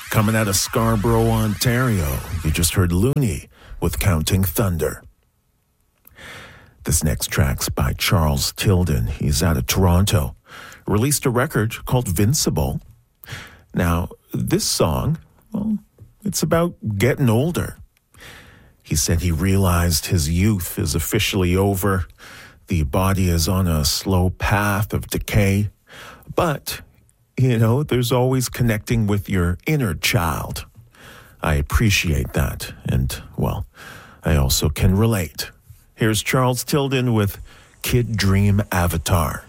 Coming out of Scarborough, Ontario, you just heard Looney with Counting Thunder. This next track's by Charles Tilden. He's out of Toronto. Released a record called Vincible. Now, this song, well, it's about getting older. He said he realized his youth is officially over. The body is on a slow path of decay. But, there's always connecting with your inner child. I appreciate that. And, well, I also can relate. Here's Charles Tilden with Kid Dream Avatar.